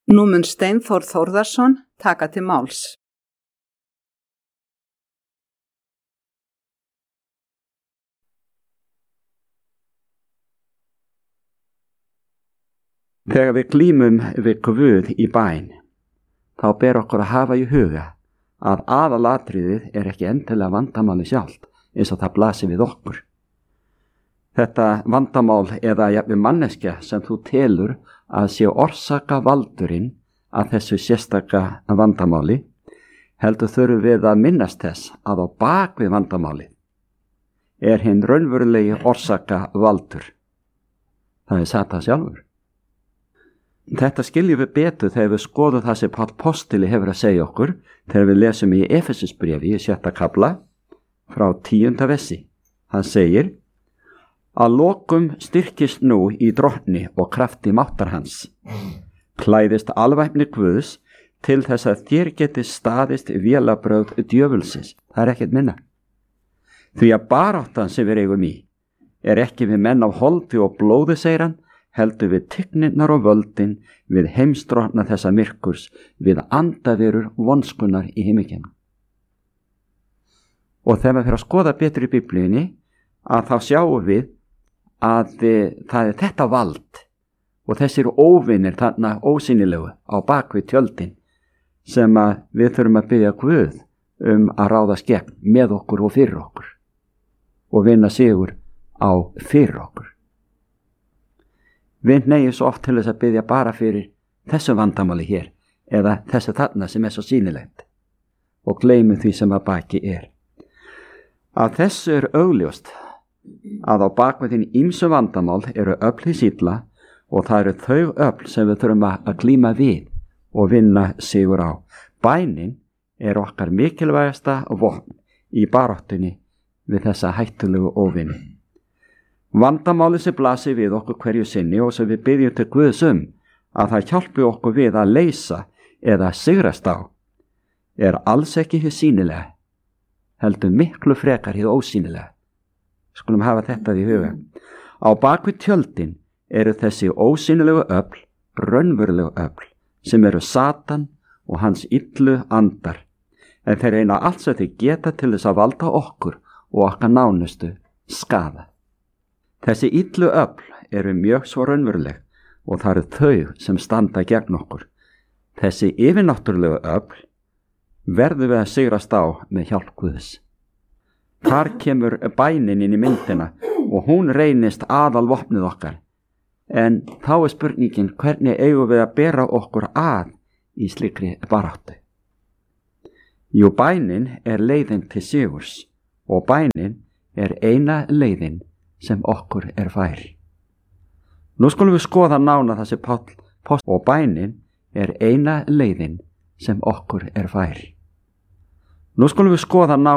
Nú mun Steinþór Þórðarson taka til máls. Þegar við glímum við Guð í bæn, þá ber okkur að hafa í huga að aðalatriðið er ekki endilega vandamáli sjálft eins og það blasir við okkur. Þetta vandamál eða jafnvel manneskja sem þú telur að sé orsaka valdurinn að þessu sérstaka vandamáli, heldur þurfum við að minnast þess að á bak við vandamáli er hinn raunverulegi orsaka valdur. Það er Satan sjálfur. Þetta skiljum við betur þegar við skoðum það sem Páll postuli hefur að segja okkur þegar við lesum í Efesusbréfi í 6. kafla frá 10. versi. Hann segir: Að lokum styrkist nú í drottni og krafti máttar hans. Klæðist alvæpni Guðs til þess að þér geti staðist vélabrögð djöfulsins. Það er ekkert minna. Því að baráttan sem við eigum í er ekki við menn af holdi og blóði, segir hann, heldur við tigninnar og völdin, við heimsdrottna þessa myrkurs, við andaverur vonskunar í himmingeimnum. Og þegar við fyrir að skoða betur í Biblíunni, að þá sjáum við að það er þetta vald og þessir óvinir þarna ósýnilegu á bakvið tjöldin sem að við þurfum að biðja Guð að ráðast gegn með okkur og fyrir okkur og vinna sigur á fyrir okkur. Við neyjum svo oft til þess að biðja bara fyrir þessu vandamáli hér eða þessu þarna sem er svo sýnilegt og gleymum því sem að baki er. Að þessu er augljóst að á bakvið ýmsu vandamál eru öfl hins illa og það eru þau öfl sem við þurfum að glíma við og vinna sigur á. Bænin er okkar mikilvægasta vopn í baráttunni við þessa hættulegu óvini. Vandamáli sem blasir við okkur hverju sinni og sem við byggjum til Guðs að það hjálpi okkur við að leysa eða sigrast á er alls ekki hið sýnilega, heldur miklu frekar hið ósýnilega. Skulum hafa þetta í huga. Á bakvið tjöldin eru þessi ósýnilegu öfl, raunverulegu öfl, sem eru Satan og hans illu andar, en þeir reyna allt sem þeir geta til þess að valda okkur og okkar nánustu skaða. Þessi illu öfl eru mjög svo raunveruleg og það eru þau sem standa gegn okkur. Þessi yfirnáttúrulegu öfl verðum við að sigrast á með hjálp Guðs. Þar kemur bænin inn í myndina og hún reynist aðalvopnið okkar. En þá er spurningin, hvernig eigum við að bera okkur að í slíkri baráttu? Jú, bænin er leiðin til sigurs og bænin er eina leiðin sem okkur er fær. Nú skulum við skoða nánar það sem Páll postuli og bænin er eina leiðin sem okkur er fær. Nú skulum við skoða nánar